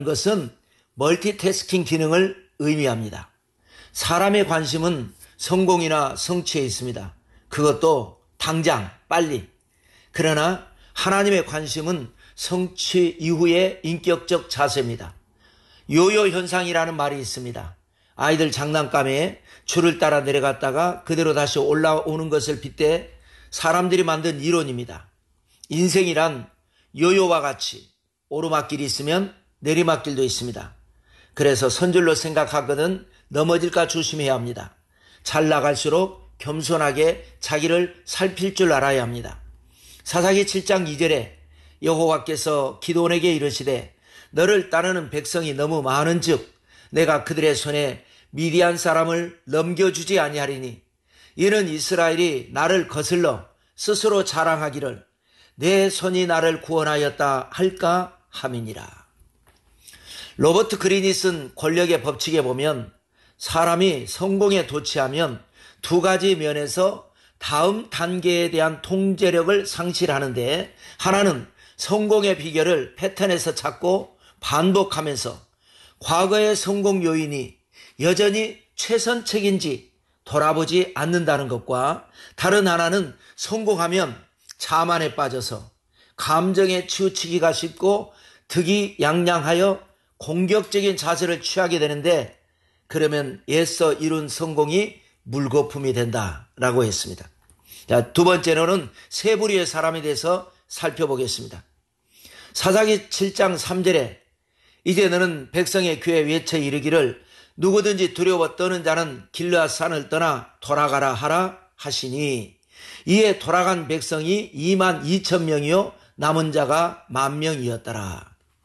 것은 멀티태스킹 기능을 의미합니다. 사람의 관심은 성공이나 성취에 있습니다. 그것도 당장 빨리. 그러나 하나님의 관심은 성취 이후의 인격적 자세입니다. 요요 현상이라는 말이 있습니다. 아이들 장난감에 줄을 따라 내려갔다가 그대로 다시 올라오는 것을 빗대 사람들이 만든 이론입니다. 인생이란 요요와 같이 오르막길이 있으면 내리막길도 있습니다. 그래서 선줄로 생각하거든 넘어질까 조심해야 합니다. 잘 나갈수록 겸손하게 자기를 살필 줄 알아야 합니다. 사사기 7장 2절에 여호와께서 기드온에게 이르시되 너를 따르는 백성이 너무 많은즉 내가 그들의 손에 미디안 사람을 넘겨주지 아니하리니 이는 이스라엘이 나를 거슬러 스스로 자랑하기를 내 손이 나를 구원하였다 할까 함이니라. 로버트 그린이 쓴 권력의 법칙에 보면 사람이 성공에 도취하면 두 가지 면에서 다음 단계에 대한 통제력을 상실하는데, 하나는 성공의 비결을 패턴에서 찾고 반복하면서 과거의 성공 요인이 여전히 최선책인지 돌아보지 않는다는 것과, 다른 하나는 성공하면 자만에 빠져서 감정에 치우치기가 쉽고 득이양양하여 공격적인 자세를 취하게 되는데, 그러면 애써 이룬 성공이 물거품이 된다라고 했습니다. 자, 두 번째로는 세 부류의 사람에 대해서 살펴보겠습니다. 사사기 7장 3절에 이제 너는 백성의 귀에 외쳐 이르기를 누구든지 두려워 떠는 자는 길르앗 산을 떠나 돌아가라 하라 하시니, 이에 돌아간 백성이 2만 2천 명이요 남은 자가 1만 명이었더라.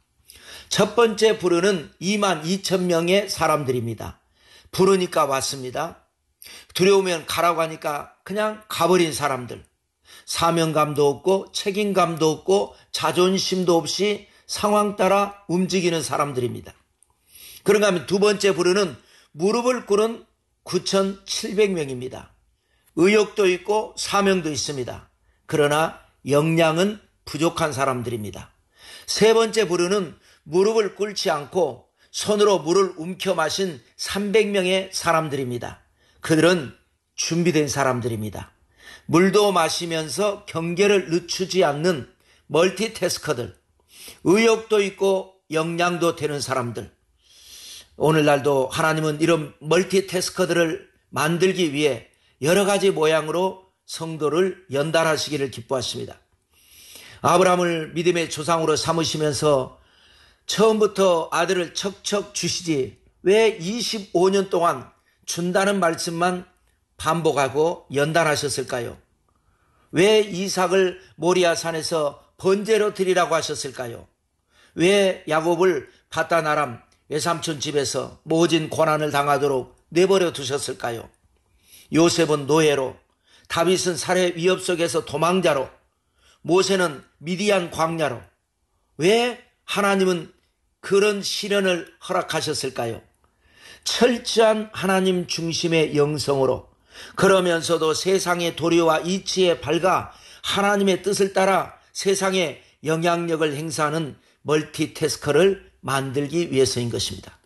첫 번째 부르는 2만 2천 명의 사람들입니다. 부르니까 왔습니다. 두려우면 가라고 하니까 그냥 가버린 사람들. 사명감도 없고 책임감도 없고 자존심도 없이 상황 따라 움직이는 사람들입니다. 그런가 하면 두 번째 부르는 무릎을 꿇은 9,700명입니다. 의욕도 있고 사명도 있습니다. 그러나 역량은 부족한 사람들입니다. 세 번째 부르는 무릎을 꿇지 않고 손으로 물을 움켜 마신 300명의 사람들입니다. 그들은 준비된 사람들입니다. 물도 마시면서 경계를 늦추지 않는 멀티태스커들, 의욕도 있고 역량도 되는 사람들. 오늘날도 하나님은 이런 멀티태스커들을 만들기 위해 여러 가지 모양으로 성도를 연단하시기를 기뻐하십니다. 아브라함을 믿음의 조상으로 삼으시면서 처음부터 아들을 척척 주시지 왜 25년 동안 준다는 말씀만 반복하고 연단하셨을까요? 왜 이삭을 모리아 산에서 번제로 드리라고 하셨을까요? 왜 야곱을 바단 아람 외삼촌 집에서 모진 고난을 당하도록 내버려 두셨을까요? 요셉은 노예로, 다윗은 살해 위협 속에서 도망자로, 모세는 미디안 광야로, 왜 하나님은 그런 시련을 허락하셨을까요? 철저한 하나님 중심의 영성으로, 그러면서도 세상의 도리와 이치에 밝아 하나님의 뜻을 따라 세상에 영향력을 행사하는 멀티태스커를 만들기 위해서인 것입니다.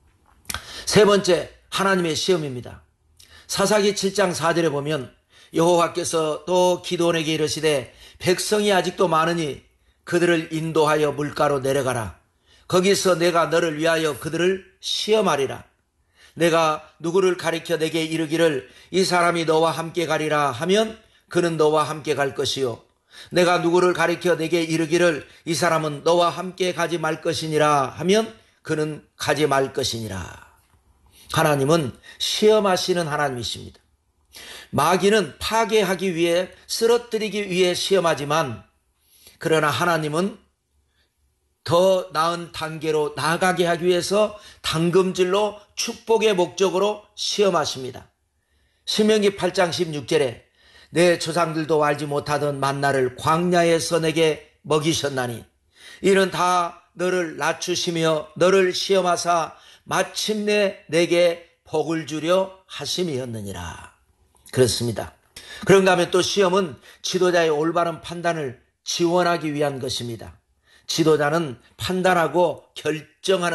세 번째, 하나님의 시험입니다. 사사기 7장 4절에 보면 여호와께서 또 기드온에게 이르시되 백성이 아직도 많으니 그들을 인도하여 물가로 내려가라. 거기서 내가 너를 위하여 그들을 시험하리라. 내가 누구를 가리켜 내게 이르기를 이 사람이 너와 함께 가리라 하면 그는 너와 함께 갈 것이요, 내가 누구를 가리켜 내게 이르기를 이 사람은 너와 함께 가지 말 것이니라 하면 그는 가지 말 것이니라. 하나님은 시험하시는 하나님이십니다. 마귀는 파괴하기 위해, 쓰러뜨리기 위해 시험하지만, 그러나 하나님은 더 나은 단계로 나아가게 하기 위해서 당금질로 축복의 목적으로 시험하십니다. 신명기 8장 16절에 내 조상들도 알지 못하던 만나를 광야에서 내게 먹이셨나니 이는 다 너를 낮추시며 너를 시험하사 마침내 내게 복을 주려 하심이었느니라. 그렇습니다. 그런가 하면 또 시험은 지도자의 올바른 판단을 지원하기 위한 것입니다. 지도자는 판단하고 결정하는